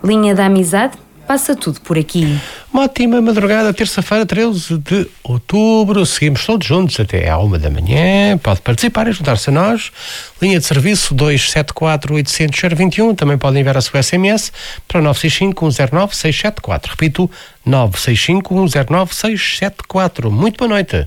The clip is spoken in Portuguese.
Linha da Amizade, passa tudo por aqui. Uma ótima madrugada, terça-feira, 13 de outubro. Seguimos todos juntos até à 1 da manhã. Pode participar e juntar-se a nós. Linha de serviço 274-800-021. Também pode enviar a sua SMS para 965-109-674. Repito, 965-109-674. Muito boa noite.